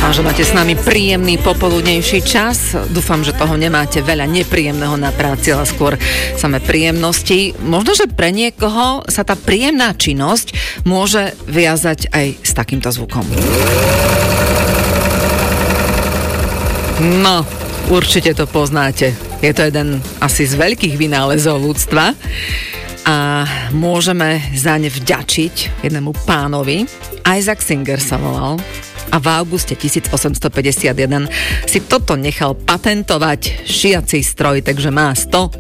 Dúfam, že máte s nami príjemný popoludnejší čas. Dúfam, že toho nemáte veľa nepríjemného na práci, ale skôr samé príjemnosti. Možno, že pre niekoho sa tá príjemná činnosť môže viazať aj s takýmto zvukom. No, určite to poznáte. Je to jeden asi z veľkých vynálezov ľudstva a môžeme zaň vďačiť jednému pánovi. Isaac Singer sa volal a v auguste 1851 si toto nechal patentovať šiací stroj, takže má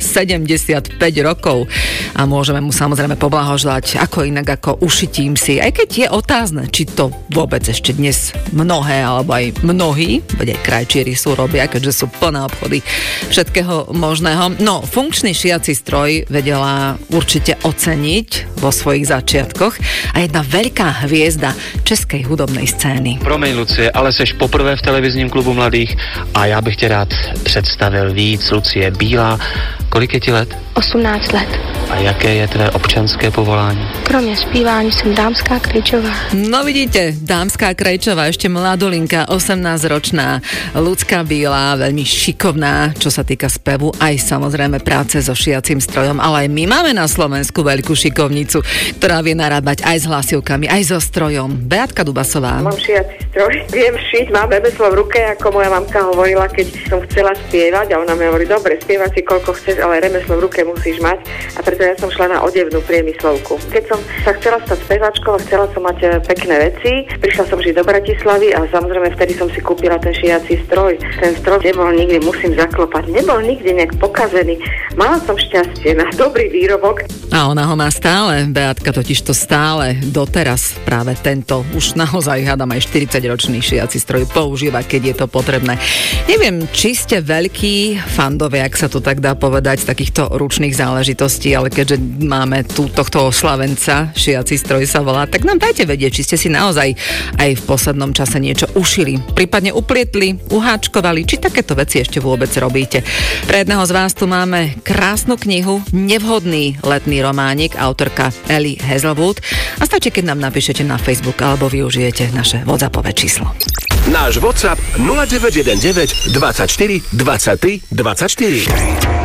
175 rokov a môžeme mu samozrejme poblahoželať ako inak ako ušitím si, aj keď je otázne, či to vôbec ešte dnes mnohé alebo aj mnohí, veď aj krajčíri sú robia, keďže sú plné obchody všetkého možného. No, funkčný šiací stroj vedela určite oceniť vo svojich začiatkoch a jedna veľká hviezda českej hudobnej scény. Promiň, Lucie, ale seš poprvé v televizním klubu mladých a já bych tě rád představil víc. Lucie Bílá, kolik je ti let? 18 let. A jaké je tvé občanské povolání? Kromě zpívání jsem dámská krejčová. No vidíte, dámská krejčová, ešte mladolinka, 18-ročná, Lucka Bílá, veľmi šikovná, čo sa týka spevu, aj samozrejme práce so šiacím strojom, ale aj my máme na Slovensku veľkú šikovnicu, ktorá vie narábať aj s hlasivkami, aj so strojom. Beatka Dubasová. Mám šiací stroj, viem šiť, mám remeslo v ruke, ako moja mamka hovorila, keď som chcela spievať a ona mi hovorí, dobre, spievaj si koľko chceš, ale remeslo v ruke musíš mať a preto ja som šla na odevnú priemyslovku. Keď som sa chcela stať speváčkou a chcela som mať pekné veci, prišla som žiť do Bratislavy a samozrejme vtedy som si kúpila ten šiací stroj. Ten stroj nebol nikdy, musím zaklopať, nebol nikdy nejak pokazený. Mala som šťastie na dobrý výrobok. A ona ho má stále, Beatka totiž to stále doteraz práve tento, už naozaj hádam aj 40-ročný šiaci stroj používa, keď je to potrebné. Neviem, či ste veľkí fandovia, ak sa to tak dá povedať, z takýchto ručných záležitostí, ale keďže máme tu tohto oslavenca, šiaci stroj sa volá, tak nám dajte vedieť, či ste si naozaj aj v poslednom čase niečo ušili, prípadne uplietli, uháčkovali, či takéto veci ešte vôbec robíte. Pre jedného z vás tu máme krásnu knihu Nevhodný letný románik, autorka Ellie Hazelwood a stačí, keď nám napíšete na Facebook alebo využijete naše WhatsAppové číslo. Náš WhatsApp 0919 24 23 24.